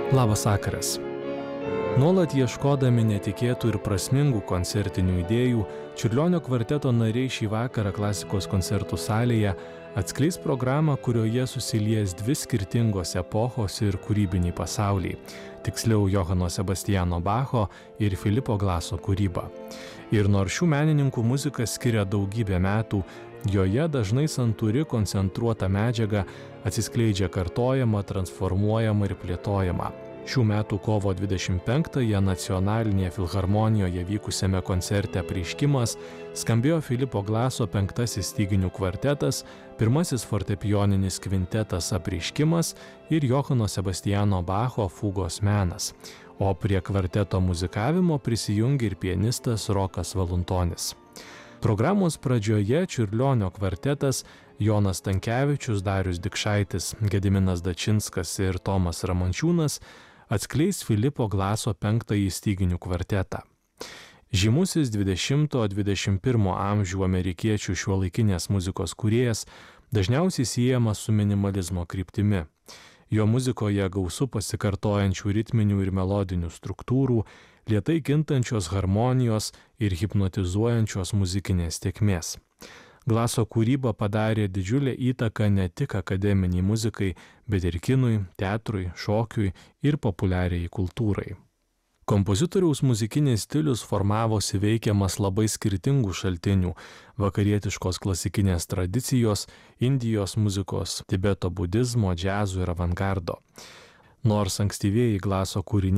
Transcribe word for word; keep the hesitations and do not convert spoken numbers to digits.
Labas vakaras. Nuolat ieškodami netikėtų ir prasmingų koncertinių idėjų, Čiurlionio kvarteto nariai šį vakarą Klasikos koncertų salėje atskleis programą, kurioje susilies dvi skirtingos epochos ir kūrybiniai pasauliai, tiksliau Johano Sebastiano Bacho ir Filipo Glaso kūryba. Ir nors šių menininkų muzika skiria daugybę metų, joje dažnai santūri koncentruota medžiaga atsiskleidžia kartojama, transformuojama ir plėtojama. Šių metų kovo dvidešimt penktąją Nacionalinėje filharmonijoje vykusiame koncerte Apreiškimas skambėjo Filipo Glaso penktasis styginių kvartetas, pirmasis fortepijoninis kvintetas Apreiškimas ir Johano Sebastiano Bacho Fugos menas, o prie kvarteto muzikavimo prisijungė ir pianistas Rokas Valuntonis. Programos pradžioje Čiurlionio kvartetas Jonas Stankevičius, Darius Dikšaitis, Gediminas Dačinskas ir Tomas Ramančiūnas atskleis Filipo Glaso penktąjį styginių kvartetą. Žymusis dvidešimto dvidešimt pirmo amžių amerikiečių šiuolaikinės muzikos kūrėjas dažniausiai siejamas su minimalizmo kryptimi. Jo muzikoje gausu pasikartojančių ritminių ir melodinių struktūrų, lėtai kintančios harmonijos ir hipnotizuojančios muzikinės tėkmės. Glaso kūryba padarė didžiulę įtaką ne tik akademiniai muzikai, bet ir kinui, teatrui, šokiui ir populiariai kultūrai. Kompozitoriaus muzikinis stilius formavosi veikiamas labai skirtingų šaltinių – vakarietiškos klasikinės tradicijos, Indijos muzikos, Tibeto budizmo, džiazo ir avangardo. Nors ankstyvieji Glaso kūriniai